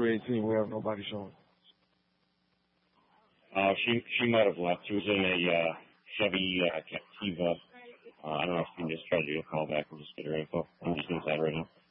318. We have nobody showing. She might have left. She was in a Chevy Captiva. I don't know if you can just try to do a call back and just get her info. I'm just inside right now.